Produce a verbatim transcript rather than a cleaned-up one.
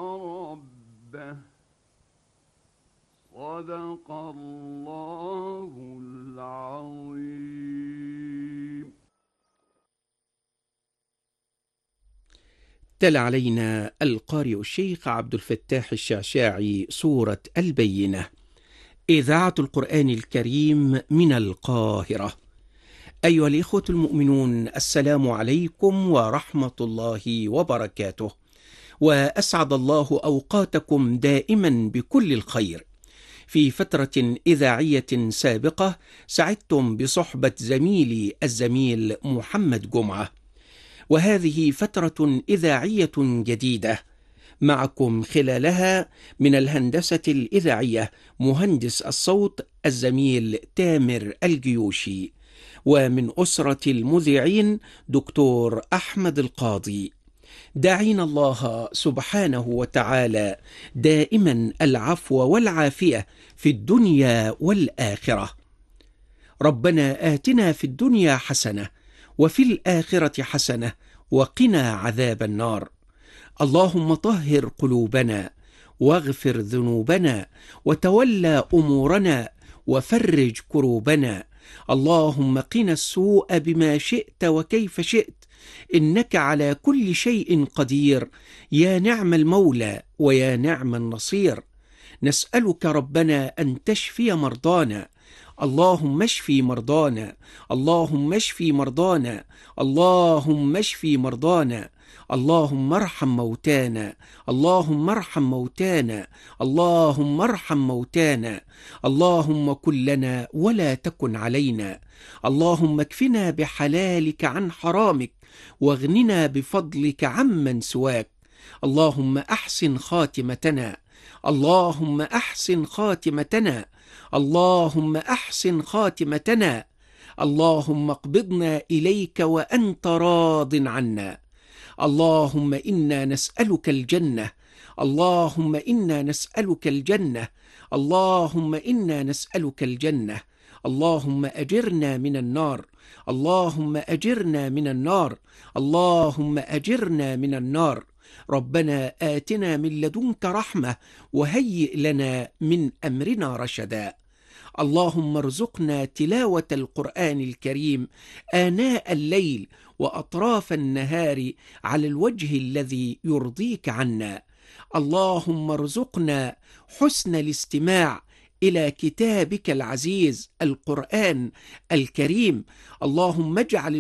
ربه. صدق الله العظيم. تلا علينا القارئ الشيخ عبد الفتاح الشعشاعي سورة البينة، إذاعة القرآن الكريم من القاهرة. أيها الإخوة المؤمنون، السلام عليكم ورحمة الله وبركاته، وأسعد الله أوقاتكم دائما بكل الخير. في فترة إذاعية سابقة سعدتم بصحبة زميلي الزميل محمد جمعة، وهذه فترة إذاعية جديدة معكم خلالها من الهندسة الإذاعية مهندس الصوت الزميل تامر الجيوشي، ومن أسرة المذيعين دكتور أحمد القاضي. داعين الله سبحانه وتعالى دائما العفو والعافية في الدنيا والآخرة. ربنا آتنا في الدنيا حسنة وفي الآخرة حسنة وقنا عذاب النار. اللهم طهر قلوبنا واغفر ذنوبنا وتولى أمورنا وفرج كروبنا. اللهم قنا السوء بما شئت وكيف شئت، إنك على كل شيء قدير، يا نعم المولى ويا نعم النصير. نسألك ربنا أن تشفي مرضانا، اللهم اشفي مرضانا، اللهم اشفي مرضانا، اللهم اشفي مرضانا. اللهم ارحم موتانا، اللهم ارحم موتانا، اللهم ارحم موتانا. اللهم كن لنا ولا تكن علينا، اللهم اكفنا بحلالك عن حرامك واغننا بفضلك عمن سواك. اللهم أحسن خاتمتنا، اللهم أحسن خاتمتنا، اللهم أحسن خاتمتنا. اللهم اقبضنا إليك وأنت راض عنا. اللهم إنا نسألك الجنة، اللهم إنا نسألك الجنة، اللهم إنا نسألك الجنة. اللهم أجرنا من النار، اللهم أجرنا من النار، اللهم أجرنا من النار. ربنا آتنا من لدنك رحمة وهيئ لنا من أمرنا رشدا. اللهم ارزقنا تلاوة القرآن الكريم آناء الليل وأطراف النهار على الوجه الذي يرضيك عنا. اللهم ارزقنا حسن الاستماع إلى كتابك العزيز القرآن الكريم. اللهم اجعل